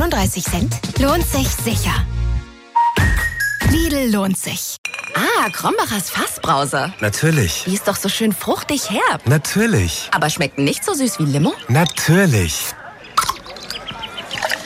39 Cent. Lohnt sich sicher. Lidl lohnt sich. Ah, Krombacher's Fassbrause. Natürlich. Die ist doch so schön fruchtig herb. Natürlich. Aber schmeckt nicht so süß wie Limo? Natürlich.